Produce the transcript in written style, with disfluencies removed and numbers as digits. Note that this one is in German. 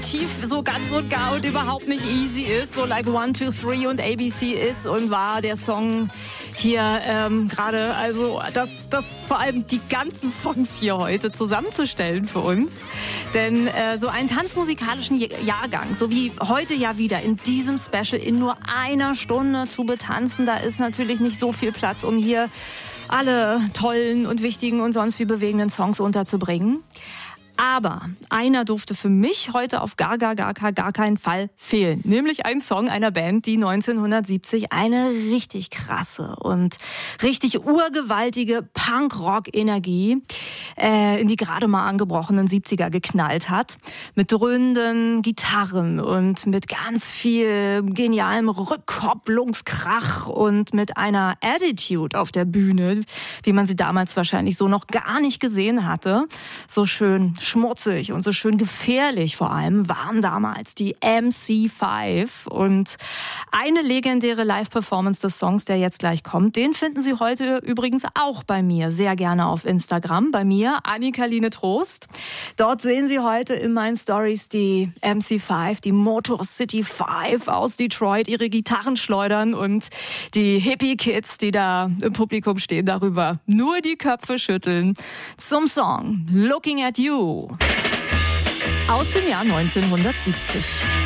tief so ganz und gar und überhaupt nicht easy ist, so like 1, 2, 3 und ABC ist und war der Song hier gerade, also das vor allem die ganzen Songs hier heute zusammenzustellen für uns. Denn so einen tanzmusikalischen Jahrgang, so wie heute ja wieder in diesem Special in nur einer Stunde zu betanzen, da ist natürlich nicht so viel Platz, um hier alle tollen und wichtigen und sonst wie bewegenden Songs unterzubringen. Aber einer durfte für mich heute auf gar keinen Fall fehlen. Nämlich ein Song einer Band, die 1970 eine richtig krasse und richtig urgewaltige Punk-Rock-Energie in die gerade mal angebrochenen 70er geknallt hat. Mit dröhnenden Gitarren und mit ganz viel genialem Rückkopplungskrach und mit einer Attitude auf der Bühne, wie man sie damals wahrscheinlich so noch gar nicht gesehen hatte. So schön schmutzig und so schön gefährlich vor allem waren damals die MC5. Und eine legendäre Live-Performance des Songs, der jetzt gleich kommt, den finden Sie heute übrigens auch bei mir sehr gerne auf Instagram. Bei mir, Annika-Line Trost. Dort sehen Sie heute in meinen Stories die MC5, die Motor City 5 aus Detroit, ihre Gitarren schleudern und die Hippie-Kids, die da im Publikum stehen, darüber nur die Köpfe schütteln. Zum Song Looking at You aus dem Jahr 1970.